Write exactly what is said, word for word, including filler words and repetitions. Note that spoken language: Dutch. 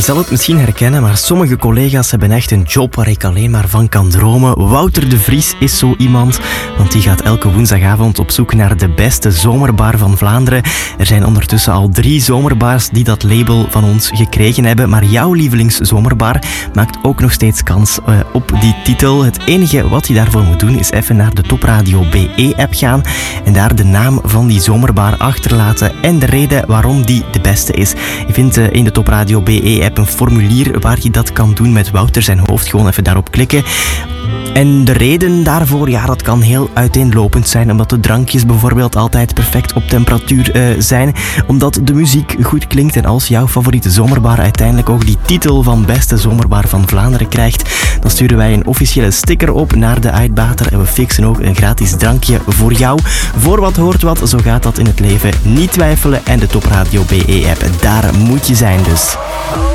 Je zal het misschien herkennen, maar sommige collega's hebben echt een job waar ik alleen maar van kan dromen. Wouter de Vries is zo iemand, want die gaat elke woensdagavond op zoek naar de beste zomerbar van Vlaanderen. Er zijn ondertussen al drie zomerbars die dat label van ons gekregen hebben, maar jouw lievelingszomerbar maakt ook nog steeds kans uh, op die titel. Het enige wat je daarvoor moet doen is even naar de Top Radio B E-app gaan en daar de naam van die zomerbar achterlaten en de reden waarom die de beste is. Je vindt uh, in de Top Radio B E-app een formulier waar je dat kan doen met Wouter zijn hoofd. Gewoon even daarop klikken. En de reden daarvoor, ja, dat kan heel uiteenlopend zijn. Omdat de drankjes bijvoorbeeld altijd perfect op temperatuur uh, zijn. Omdat de muziek goed klinkt. En als jouw favoriete zomerbar uiteindelijk ook die titel van beste zomerbar van Vlaanderen krijgt, dan sturen wij een officiële sticker op naar de uitbater. En we fixen ook een gratis drankje voor jou. Voor wat hoort wat, zo gaat dat in het leven. Niet twijfelen en de Top Radio B E-app. Daar moet je zijn dus.